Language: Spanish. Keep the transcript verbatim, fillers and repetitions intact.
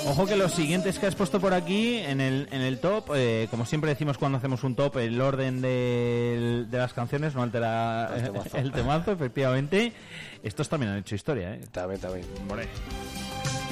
Ojo que los siguientes que has puesto por aquí en el, en el top, eh, como siempre decimos cuando hacemos un top, el orden de, de las canciones no altera el temazo. el temazo, efectivamente. Estos también han hecho historia, ¿eh? También, también. Hombre.